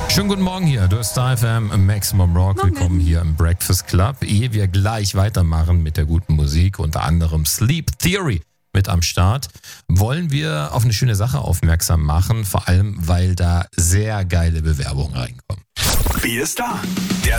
Schönen guten Morgen hier, du hast Star FM Maximum Rock. Morgen. Willkommen hier im Breakfast Club. Ehe wir gleich weitermachen mit der guten Musik, unter anderem Sleep Theory mit am Start, wollen wir auf eine schöne Sache aufmerksam machen, vor allem weil da sehr geile Bewerbungen reinkommen. Wie ist da? Der